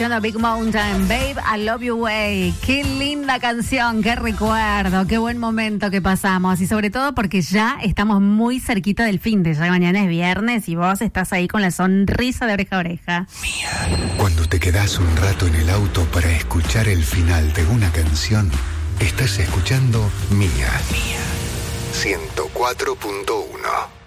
Big Mountain, Babe, I Love You Way. Qué linda canción, qué recuerdo, qué buen momento que pasamos. Y sobre todo porque ya estamos muy cerquita del fin de ya mañana es viernes y vos estás ahí con la sonrisa de oreja a oreja. Mía. Cuando te quedás un rato en el auto para escuchar el final de una canción, estás escuchando Mía. 104.1